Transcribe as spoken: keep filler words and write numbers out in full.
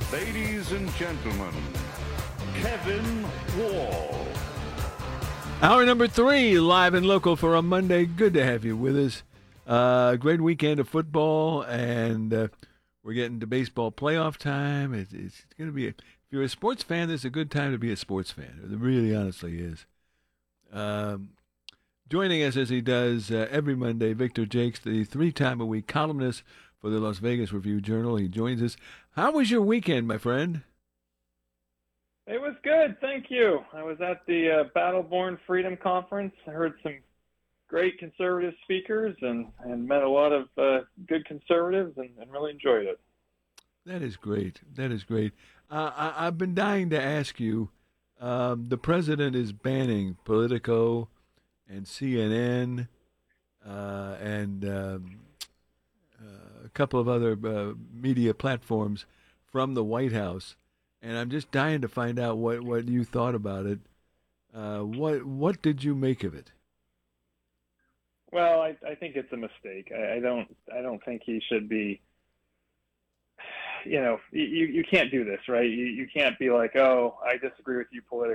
Ladies and gentlemen, Kevin Wall. Hour number three, live and local for a Monday. Good to have you with us. Uh, great weekend of football, and uh, we're getting to baseball playoff time. It's, it's going to be, a, if you're a sports fan, this is a good time to be a sports fan. It really honestly is. Um, joining us as he does uh, every Monday, Victor Jakes, the three-time-a-week columnist for the Las Vegas Review-Journal. He joins us. How was your weekend, my friend? It was good, thank you. I was at the uh, Battleborn Freedom Conference. I heard some great conservative speakers and, and met a lot of uh, good conservatives and, and really enjoyed it. That is great. That is great. Uh, I, I've been dying to ask you. Um, the president is banning Politico and C N N uh, and um, uh, a couple of other uh, media platforms from the White House, and I'm just dying to find out what, what you thought about it. Uh, what what did you make of it? Well, I, I think it's a mistake. I, I don't I don't think he should be. You know, you you can't do this, right? You you can't be like, oh, I disagree with you politically.